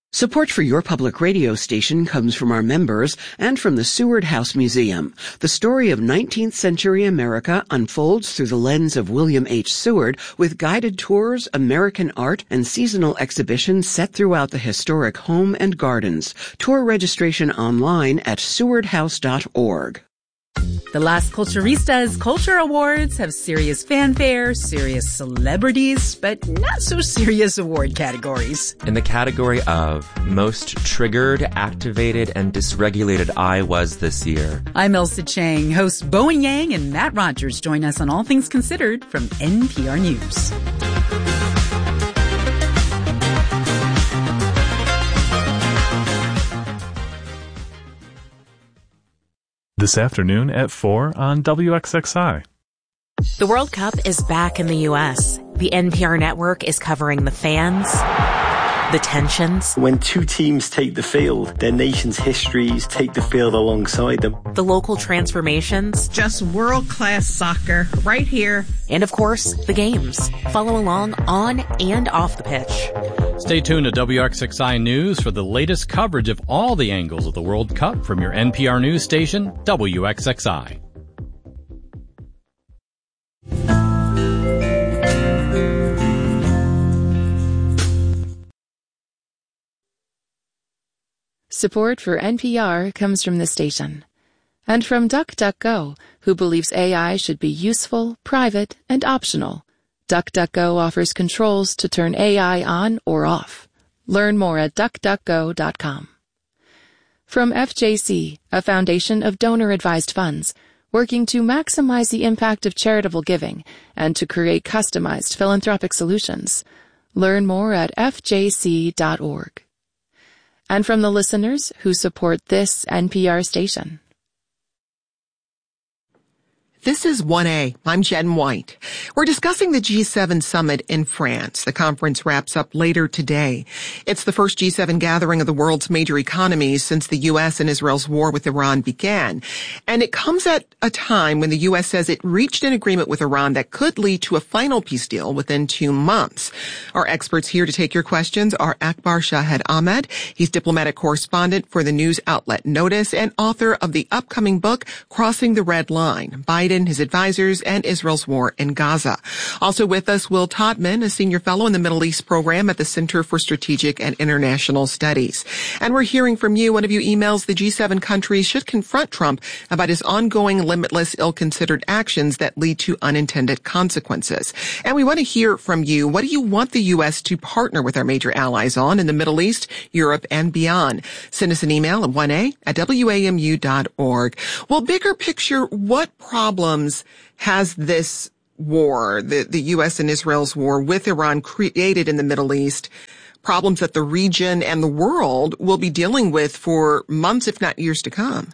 Support for your public radio station comes from our members and from the Seward House Museum. The story of 19th century America unfolds through the lens of William H. Seward with guided tours, American art, and seasonal exhibitions set throughout the historic home and gardens. Tour registration online at sewardhouse.org. The Las Culturistas Culture Awards have serious fanfare, serious celebrities, but not so serious award categories. In the category of Most Triggered, Activated, and Dysregulated I Was this year. I'm Elsa Chang. Hosts Bowen Yang and Matt Rogers join us on All Things Considered from NPR News. This afternoon at 4 on WXXI. The World Cup is back in the U.S. The NPR network is covering the fans, the tensions. When two teams take the field, their nation's histories take the field alongside them. The local transformations. Just world-class soccer right here. And of course, the games. Follow along on and off the pitch. Stay tuned to WXXI News for the latest coverage of all the angles of the World Cup from your NPR news station, WXXI. Support for NPR comes from the station. And from DuckDuckGo, who believes AI should be useful, private, and optional. DuckDuckGo offers controls to turn AI on or off. Learn more at duckduckgo.com. From FJC, a foundation of donor-advised funds, working to maximize the impact of charitable giving and to create customized philanthropic solutions. Learn more at fjc.org. And from the listeners who support this NPR station. This is 1A. I'm Jen White. We're discussing the G7 summit in France. The conference wraps up later today. It's the first G7 gathering of the world's major economies since the U.S. and Israel's war with Iran began. And it comes at a time when the U.S. says it reached an agreement with Iran that could lead to a final peace deal within 2 months. Our experts here to take your questions are Akbar Shahed Ahmed. He's diplomatic correspondent for the news outlet Notice and author of the upcoming book, Crossing the Red Line, Biden, his advisors, and Israel's war in Gaza. Also with us, Will Todman, a senior fellow in the Middle East program at the Center for Strategic and International Studies. And we're hearing from you. One of you emails the G7 countries should confront Trump about his ongoing limitless, ill-considered actions that lead to unintended consequences. And we want to hear from you. What do you want the U.S. to partner with our major allies on in the Middle East, Europe, and beyond? Send us an email at 1a@wamu.org. Well, bigger picture, what problems has this war, the U.S. and Israel's war with Iran, created in the Middle East? Problems that the region and the world will be dealing with for months, if not years to come.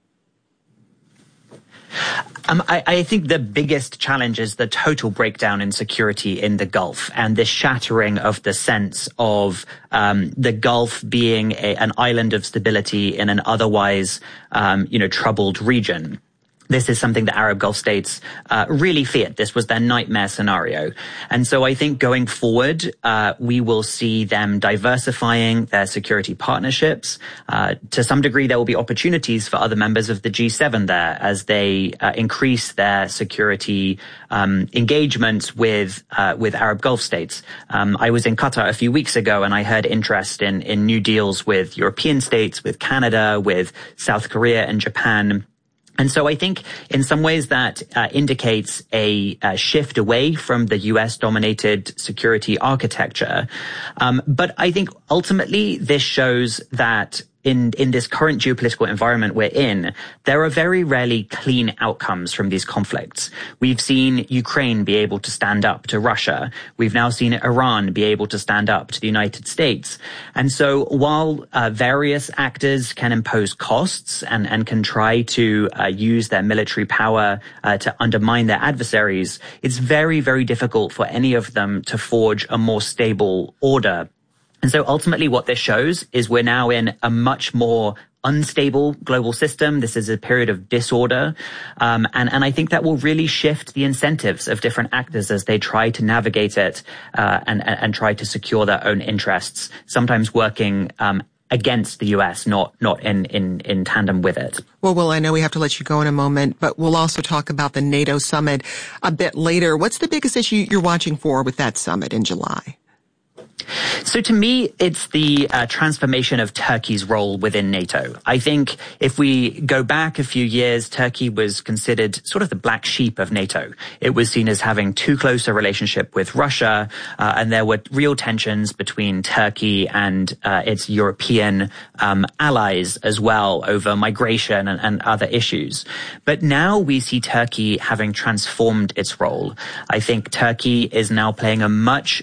I think the biggest challenge is the total breakdown in security in the Gulf and the shattering of the sense of the Gulf being an island of stability in an otherwise, troubled region. This is something the Arab Gulf states really feared. This was their nightmare scenario. And so I think going forward, we will see them diversifying their security partnerships. To some degree, there will be opportunities for other members of the G7 there as they increase their security engagements with Arab Gulf states. I was in Qatar a few weeks ago, and I heard interest in new deals with European states, with Canada, with South Korea and Japan. And so I think in some ways that indicates a shift away from the U.S.-dominated security architecture. But I think ultimately this shows that in this current geopolitical environment we're in, there are very rarely clean outcomes from these conflicts. We've seen Ukraine be able to stand up to Russia. We've now seen Iran be able to stand up to the United States. And so while various actors can impose costs and can try to use their military power to undermine their adversaries, it's very, very difficult for any of them to forge a more stable order. And so ultimately what this shows is we're now in a much more unstable global system. This is a period of disorder. And I think that will really shift the incentives of different actors as they try to navigate it, and try to secure their own interests, sometimes working, against the US, not in tandem with it. Well, Will, I know we have to let you go in a moment, but we'll also talk about the NATO summit a bit later. What's the biggest issue you're watching for with that summit in July? So to me, it's the transformation of Turkey's role within NATO. I think if we go back a few years, Turkey was considered sort of the black sheep of NATO. It was seen as having too close a relationship with Russia, and there were real tensions between Turkey and its European allies as well over migration and other issues. But now we see Turkey having transformed its role. I think Turkey is now playing a much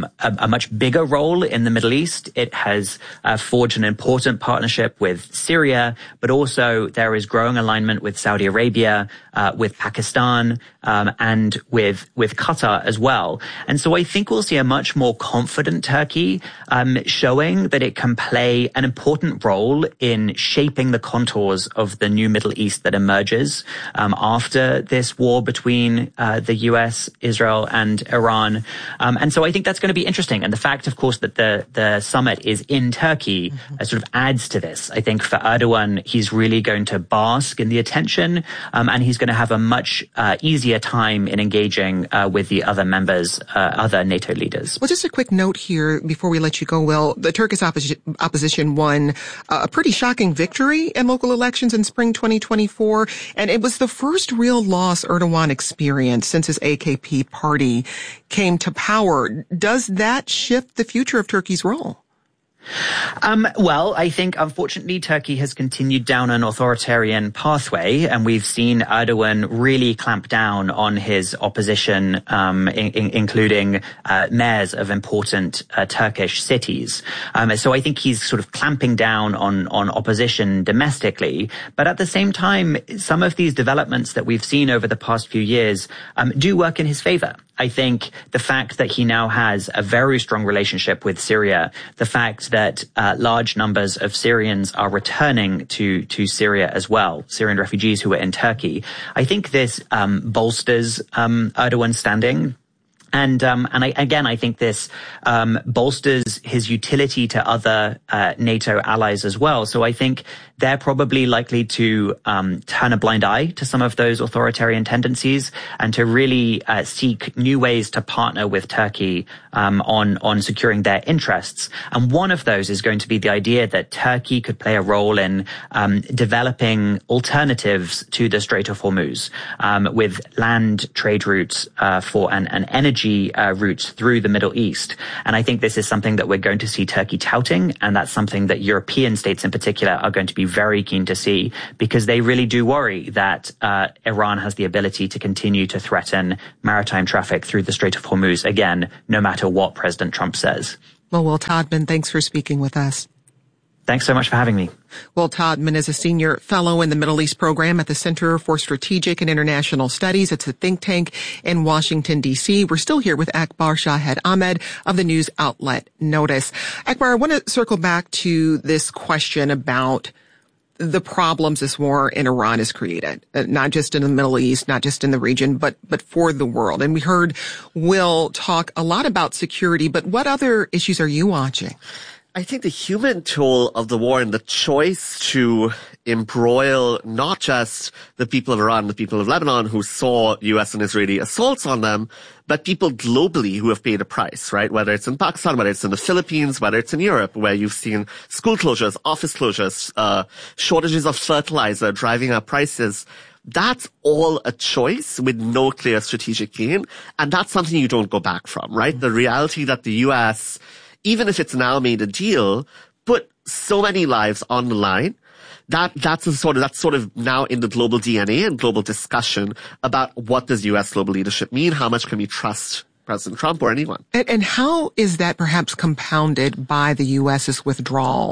bigger role in the Middle East. It has forged an important partnership with Syria, but also there is growing alignment with Saudi Arabia, with Pakistan, and with Qatar as well. And so I think we'll see a much more confident Turkey, showing that it can play an important role in shaping the contours of the new Middle East that emerges after this war between the US, Israel, and Iran. And so I think that's going to be interesting. And the fact, of course, that the summit is in Turkey sort of adds to this. I think for Erdogan, he's really going to bask in the attention, and he's going to have a much easier time in engaging with the other members, other NATO leaders. Well, just a quick note here before we let you go, Will. The Turkish opposition won a pretty shocking victory in local elections in spring 2024, and it was the first real loss Erdogan experienced since his AKP party came to power. Does that shift the future of Turkey's role? Well, I think unfortunately Turkey has continued down an authoritarian pathway, and we've seen Erdogan really clamp down on his opposition, including mayors of important Turkish cities. So I think he's sort of clamping down on opposition domestically. But at the same time, some of these developments that we've seen over the past few years do work in his favor. I think the fact that he now has a very strong relationship with Syria, the fact that large numbers of Syrians are returning to Syria as well, Syrian refugees who are in Turkey, I think this bolsters Erdogan's standing. And I think this bolsters his utility to other NATO allies as well. So I think they're probably likely to turn a blind eye to some of those authoritarian tendencies and to really seek new ways to partner with Turkey on securing their interests. And one of those is going to be the idea that Turkey could play a role in developing alternatives to the Strait of Hormuz, with land trade routes for and energy routes through the Middle East. And I think this is something that we're going to see Turkey touting, and that's something that European states in particular are going to be very keen to see, because they really do worry that Iran has the ability to continue to threaten maritime traffic through the Strait of Hormuz, again, no matter what President Trump says. Well, Will Todman, thanks for speaking with us. Thanks so much for having me. Will Todman is a senior fellow in the Middle East program at the Center for Strategic and International Studies. It's a think tank in Washington, D.C. We're still here with Akbar Shahed Ahmed of the news outlet Notice. Akbar, I want to circle back to this question about the problems this war in Iran has created, not just in the Middle East, not just in the region, but for the world. And we heard Will talk a lot about security, but what other issues are you watching? I think the human toll of the war and the choice to embroil not just the people of Iran, the people of Lebanon who saw U.S. and Israeli assaults on them, but people globally who have paid a price, right? Whether it's in Pakistan, whether it's in the Philippines, whether it's in Europe, where you've seen school closures, office closures, shortages of fertilizer driving up prices. That's all a choice with no clear strategic gain. And that's something you don't go back from, right? The reality that the U.S., even if it's now made a deal, put so many lives on the line, that's sort of now in the global DNA and global discussion about what does U.S. global leadership mean? How much can we trust President Trump or anyone? And how is that perhaps compounded by the U.S.'s withdrawal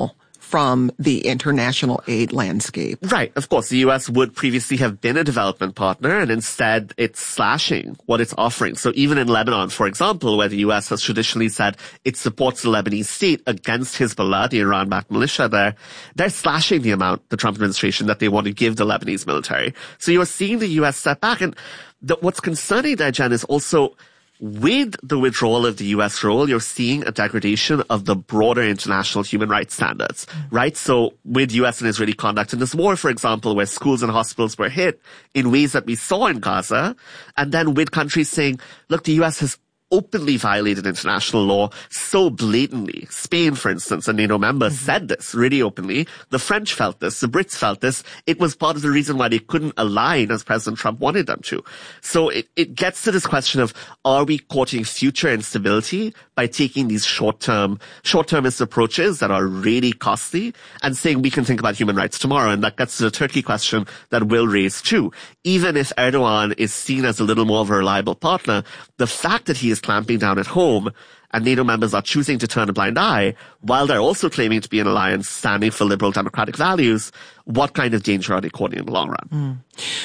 from the international aid landscape. Right. Of course, the U.S. would previously have been a development partner, and instead it's slashing what it's offering. So even in Lebanon, for example, where the U.S. has traditionally said it supports the Lebanese state against Hezbollah, the Iran-backed militia there, they're slashing the amount, the Trump administration, that they want to give the Lebanese military. So you're seeing the U.S. step back. And what's concerning there, Jen, is also with the withdrawal of the U.S. role, you're seeing a degradation of the broader international human rights standards, right? So with U.S. and Israeli conduct in this war, for example, where schools and hospitals were hit in ways that we saw in Gaza, and then with countries saying, look, the U.S. has openly violated international law so blatantly. Spain, for instance, a NATO member, said this really openly. The French felt this. The Brits felt this. It was part of the reason why they couldn't align as President Trump wanted them to. So it gets to this question of, are we courting future instability by taking these short-termist approaches that are really costly and saying we can think about human rights tomorrow? And that gets to the Turkey question that Will raised too. Even if Erdogan is seen as a little more of a reliable partner, the fact that he is clamping down at home and NATO members are choosing to turn a blind eye while they're also claiming to be an alliance standing for liberal democratic values, what kind of danger are they courting in the long run?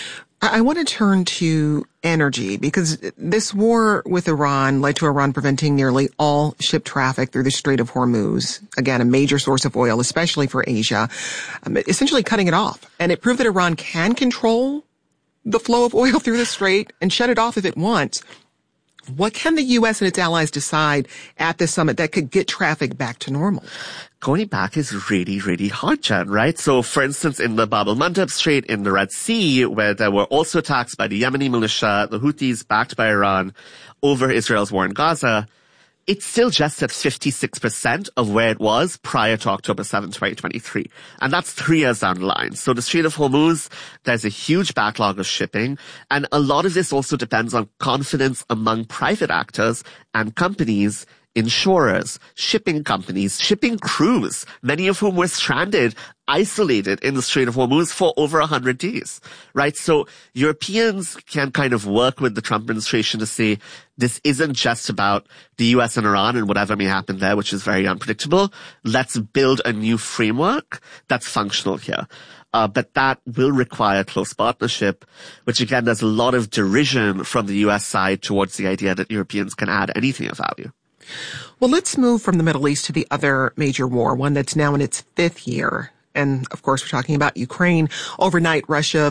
I want to turn to energy because this war with Iran led to Iran preventing nearly all ship traffic through the Strait of Hormuz. Again, a major source of oil, especially for Asia, essentially cutting it off. And it proved that Iran can control the flow of oil through the strait and shut it off if it wants. What can the U.S. and its allies decide at this summit that could get traffic back to normal? Going back is really, really hard, Jen, right? So, for instance, in the Bab el-Mandeb Strait, in the Red Sea, where there were also attacks by the Yemeni militia, the Houthis backed by Iran, over Israel's war in Gaza, it's still just at 56% of where it was prior to October 7, 2023. And that's 3 years down the line. So the Strait of Hormuz, there's a huge backlog of shipping. And a lot of this also depends on confidence among private actors and companies, insurers, shipping companies, shipping crews, many of whom were stranded, isolated in the Strait of Hormuz for over 100 days, right? So Europeans can kind of work with the Trump administration to say, this isn't just about the U.S. and Iran and whatever may happen there, which is very unpredictable. Let's build a new framework that's functional here. But that will require close partnership, which again, there's a lot of derision from the U.S. side towards the idea that Europeans can add anything of value. Well, let's move from the Middle East to the other major war, one that's now in its 5th year. And of course, we're talking about Ukraine. Overnight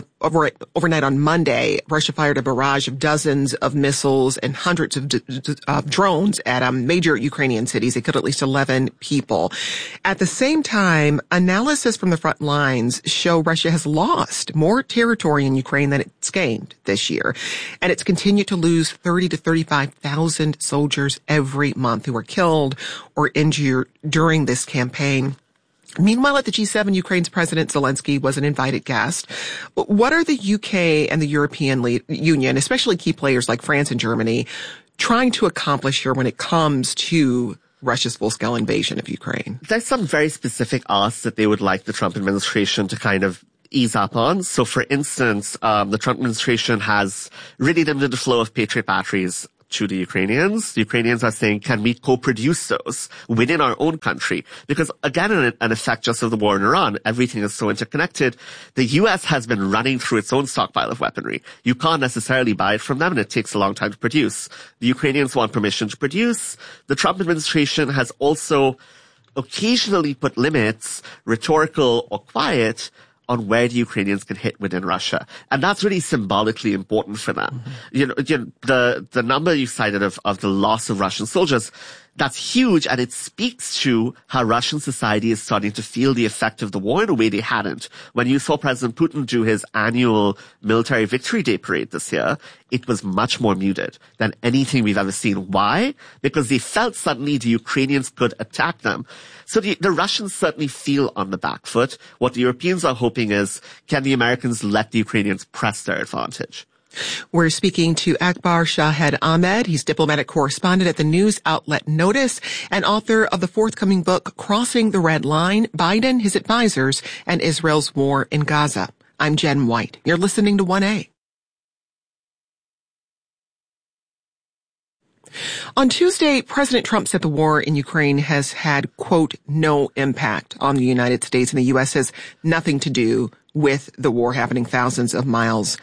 on Monday, Russia fired a barrage of dozens of missiles and hundreds of drones at major Ukrainian cities. They killed at least 11 people. At the same time, analysis from the front lines show Russia has lost more territory in Ukraine than it's gained this year. And it's continued to lose 30 to 35,000 soldiers every month who are killed or injured during this campaign. Meanwhile, at the G7, Ukraine's President Zelensky was an invited guest. What are the UK and the European Union, especially key players like France and Germany, trying to accomplish here when it comes to Russia's full-scale invasion of Ukraine? There's some very specific asks that they would like the Trump administration to kind of ease up on. So, for instance, the Trump administration has really limited the flow of Patriot batteries to the Ukrainians. The Ukrainians are saying, can we co-produce those within our own country? Because again, an effect just of the war in Iran, everything is so interconnected. The U.S. has been running through its own stockpile of weaponry. You can't necessarily buy it from them, and it takes a long time to produce. The Ukrainians want permission to produce. The Trump administration has also occasionally put limits, rhetorical or quiet, on where the Ukrainians can hit within Russia. And that's really symbolically important for them. The number you cited of the loss of Russian soldiers, that's huge, and it speaks to how Russian society is starting to feel the effect of the war in a way they hadn't. When you saw President Putin do his annual military victory day parade this year, it was much more muted than anything we've ever seen. Why? Because they felt suddenly the Ukrainians could attack them. So the Russians certainly feel on the back foot. What the Europeans are hoping is, can the Americans let the Ukrainians press their advantage? We're speaking to Akbar Shahed Ahmed. He's diplomatic correspondent at the news outlet Notice and author of the forthcoming book, Crossing the Red Line, Biden, His Advisors, and Israel's War in Gaza. I'm Jen White. You're listening to 1A. On Tuesday, President Trump said the war in Ukraine has had, quote, no impact on the United States, and the U.S. has nothing to do with the war happening thousands of miles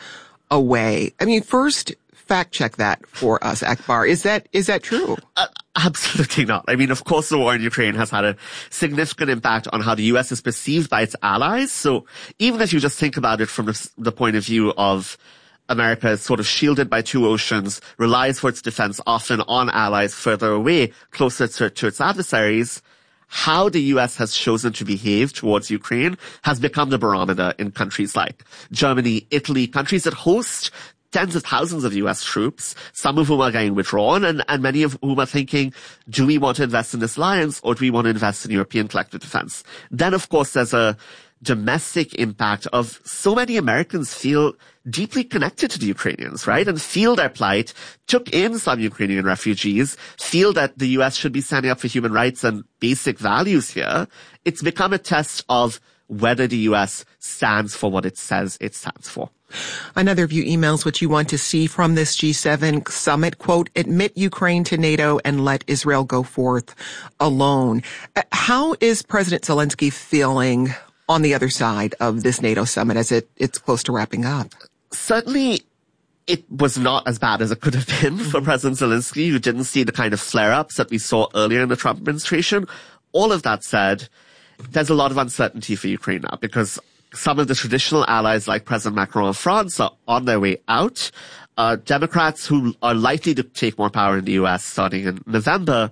away. I mean, first, fact check that for us, Akbar. Is that true? Absolutely not. I mean, of course, the war in Ukraine has had a significant impact on how the U.S. is perceived by its allies. So even if you just think about it from the point of view of America is sort of shielded by two oceans, relies for its defense often on allies further away, closer to its adversaries, how the U.S. has chosen to behave towards Ukraine has become the barometer in countries like Germany, Italy, countries that host tens of thousands of U.S. troops, some of whom are getting withdrawn, and many of whom are thinking, do we want to invest in this alliance or do we want to invest in European collective defense? Then, of course, there's a domestic impact of so many Americans feel deeply connected to the Ukrainians, right? And feel their plight, took in some Ukrainian refugees, feel that the U.S. should be standing up for human rights and basic values here. It's become a test of whether the U.S. stands for what it says it stands for. Another of you emails what you want to see from this G7 summit, quote, admit Ukraine to NATO and let Israel go forth alone. How is President Zelensky feeling on the other side of this NATO summit as it's close to wrapping up? Certainly, it was not as bad as it could have been for President Zelensky. You didn't see the kind of flare-ups that we saw earlier in the Trump administration. All of that said, there's a lot of uncertainty for Ukraine now because some of the traditional allies like President Macron of France are on their way out. Democrats who are likely to take more power in the U.S. starting in November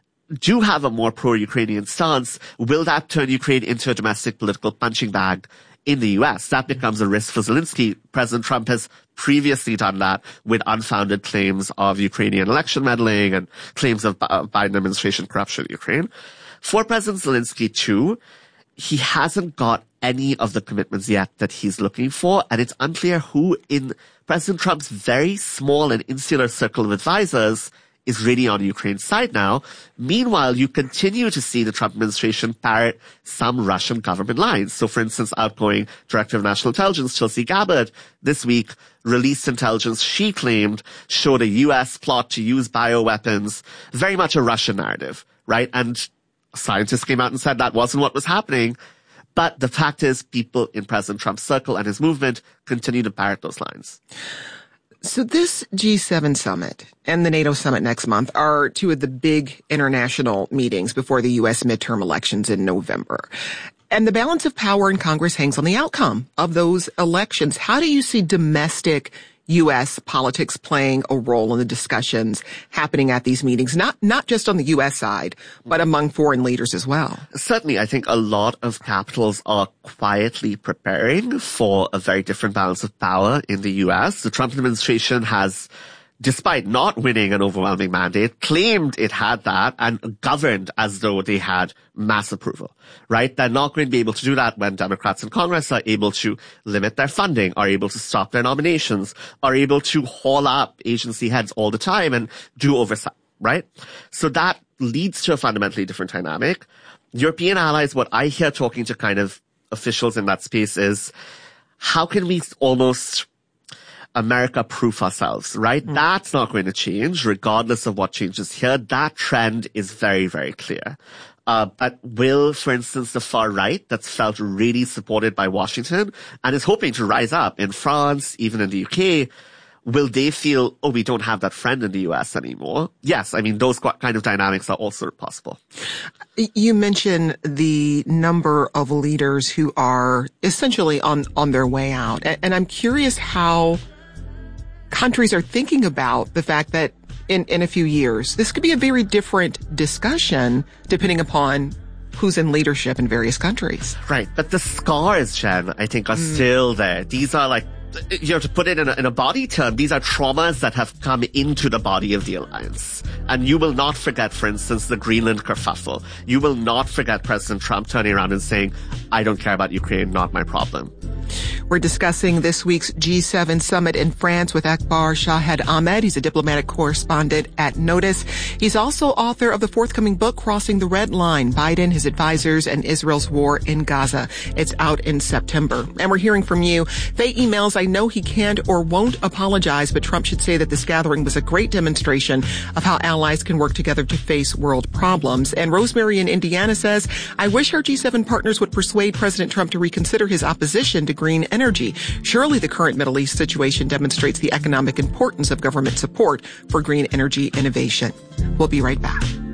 do have a more pro-Ukrainian stance. Will that turn Ukraine into a domestic political punching bag in the U.S.? That becomes a risk for Zelensky. President Trump has previously done that with unfounded claims of Ukrainian election meddling and claims of Biden administration corruption in Ukraine. For President Zelensky, too, he hasn't got any of the commitments yet that he's looking for, and it's unclear who in President Trump's very small and insular circle of advisors is really on Ukraine's side now. Meanwhile, you continue to see the Trump administration parrot some Russian government lines. So, for instance, outgoing Director of National Intelligence, Tulsi Gabbard, this week released intelligence she claimed showed a U.S. plot to use bioweapons, very much a Russian narrative, right? And scientists came out and said that wasn't what was happening. But the fact is, people in President Trump's circle and his movement continue to parrot those lines. So this G7 summit and the NATO summit next month are two of the big international meetings before the U.S. midterm elections in November. And the balance of power in Congress hangs on the outcome of those elections. How do you see domestic U.S. politics playing a role in the discussions happening at these meetings, not just on the U.S. side, but among foreign leaders as well? Certainly, I think a lot of capitals are quietly preparing for a very different balance of power in the U.S. The Trump administration has, despite not winning an overwhelming mandate, claimed it had that and governed as though they had mass approval, right? They're not going to be able to do that when Democrats in Congress are able to limit their funding, are able to stop their nominations, are able to haul up agency heads all the time and do oversight, right? So that leads to a fundamentally different dynamic. European allies, what I hear talking to kind of officials in that space is, how can we almost America-proof ourselves, right? That's not going to change, regardless of what changes here. That trend is very, very clear. But will, for instance, the far right that's felt really supported by Washington and is hoping to rise up in France, even in the UK, will they feel, oh, we don't have that friend in the US anymore? Yes, I mean, those kind of dynamics are also possible. You mentioned the number of leaders who are essentially on their way out. And I'm curious how countries are thinking about the fact that in a few years, this could be a very different discussion depending upon who's in leadership in various countries. Right. But the scars, Jen, I think are still there. These are like, you know, to put it in a body term, these are traumas that have come into the body of the alliance. And you will not forget, for instance, the Greenland kerfuffle. You will not forget President Trump turning around and saying, I don't care about Ukraine, not my problem. We're discussing this week's G7 summit in France with Akbar Shahed Ahmed. He's a diplomatic correspondent at Notice. He's also author of the forthcoming book, Crossing the Red Line, Biden, His Advisors, and Israel's War in Gaza. It's out in September. And we're hearing from you. Faye emails, I know he can't or won't apologize, but Trump should say that this gathering was a great demonstration of how allies can work together to face world problems. And Rosemary in Indiana says, I wish our G7 partners would persuade President Trump to reconsider his opposition to green energy. Surely the current Middle East situation demonstrates the economic importance of government support for green energy innovation. We'll be right back.